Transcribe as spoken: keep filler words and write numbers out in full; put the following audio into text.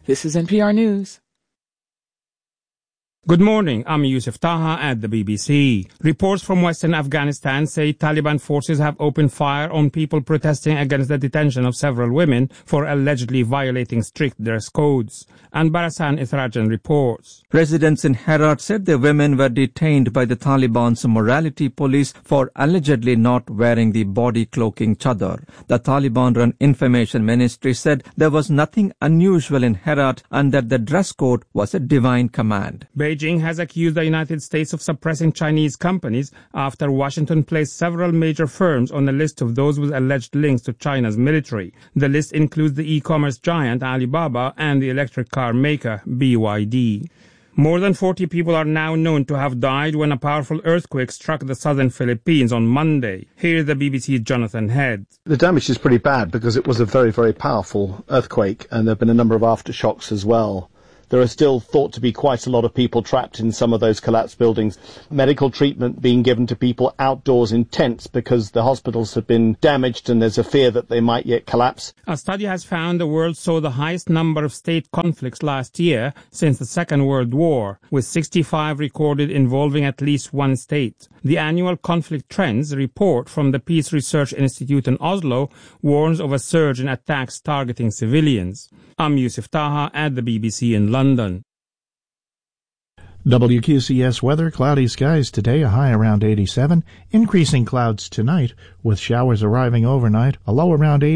This is N P R News. Good morning, I'm Yusuf Taha at the B B C. Reports from western Afghanistan say Taliban forces have opened fire on people protesting against the detention of several women for allegedly violating strict dress codes. And Barasan Ithrajan reports. Residents in Herat said the women were detained by the Taliban's morality police for allegedly not wearing the body cloaking chadar. The Taliban-run information ministry said there was nothing unusual in Herat and that the dress code was a divine command. Beijing has accused the United States of suppressing Chinese companies after Washington placed several major firms on a list of those with alleged links to China's military. The list includes the e-commerce giant Alibaba and the electric car maker B Y D. More than forty people are now known to have died when a powerful earthquake struck the southern Philippines on Monday. Here's the B B C's Jonathan Head. The damage is pretty bad because it was a very, very powerful earthquake and there have been a number of aftershocks as well. There are still thought to be quite a lot of people trapped in some of those collapsed buildings. Medical treatment being given to people outdoors in tents because the hospitals have been damaged and there's a fear that they might yet collapse. A study has found the world saw the highest number of state conflicts last year since the Second World War, with sixty-five recorded involving at least one state. The annual Conflict Trends report from the Peace Research Institute in Oslo warns of a surge in attacks targeting civilians. I'm Yusuf Taha at the B B C in London. W Q C S weather, cloudy skies today, a high around eighty-seven. Increasing clouds tonight with showers arriving overnight, a low around eighty.